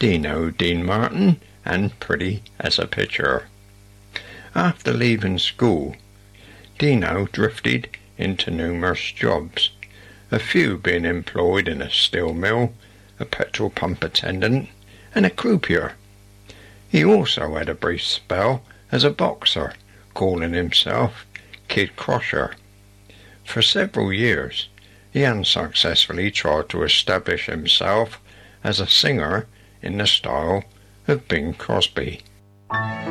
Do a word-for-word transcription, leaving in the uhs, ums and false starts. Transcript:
Dino Dean Martin and Pretty as a Picture. After leaving school, Dino drifted into numerous jobs, a few being employed in a steel mill, a petrol pump attendant, and a croupier. He also had a brief spell as a boxer, calling himself Kid Crusher. For several years, he unsuccessfully tried to establish himself as a singer in the style of Bing Crosby.